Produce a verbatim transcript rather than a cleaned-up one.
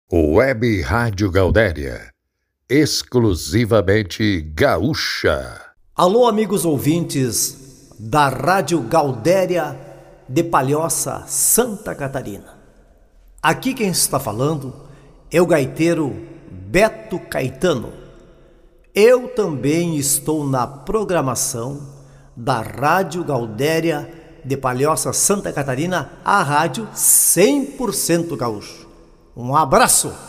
Web Rádio Gaudéria, exclusivamente gaúcha. Alô, amigos ouvintes da Rádio Gaudéria de Palhoça, Santa Catarina. Aqui quem está falando é o gaiteiro Beto Caetano. Eu também estou na programação da Rádio Gaudéria de Palhoça, Santa Catarina, a rádio cem por cento gaúcho. Um abraço!